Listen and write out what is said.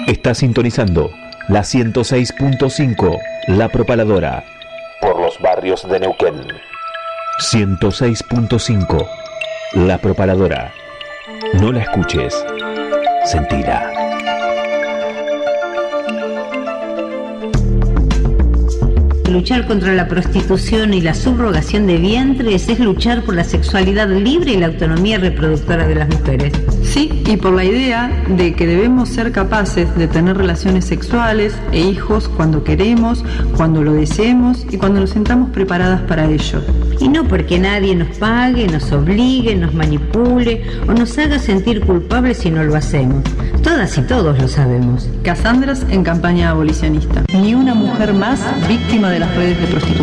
Está sintonizando la 106.5, La Propaladora, por los barrios de Neuquén. 106.5, La Propaladora. No la escuches, sentila. Luchar contra la prostitución y la subrogación de vientres es luchar por la sexualidad libre y la autonomía reproductora de las mujeres. Sí, y por la idea de que debemos ser capaces de tener relaciones sexuales e hijos cuando queremos, cuando lo deseemos y cuando nos sintamos preparadas para ello. Y no porque nadie nos pague, nos obligue, nos manipule o nos haga sentir culpables si no lo hacemos. Todas y todos lo sabemos. Casandras en campaña abolicionista. Ni una mujer más víctima de las redes de prostitución.